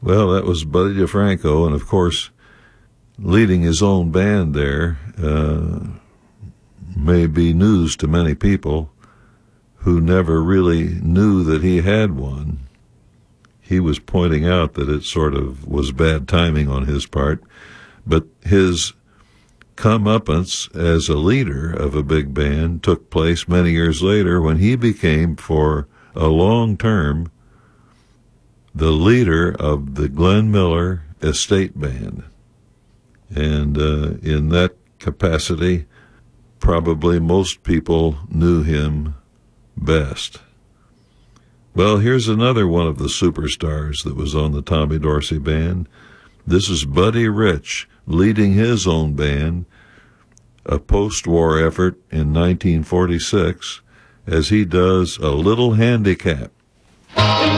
Well, that was Buddy DeFranco, and of course, leading his own band there may be news to many people who never really knew that he had one. He was pointing out that it sort of was bad timing on his part, but his comeuppance as a leader of a big band took place many years later when he became, for a long term, the leader of the Glenn Miller Estate Band. And in that capacity, probably most people knew him best. Well, here's another one of the superstars that was on the Tommy Dorsey Band. This is Buddy Rich leading his own band, a post-war effort in 1946, as he does A Little Handicap.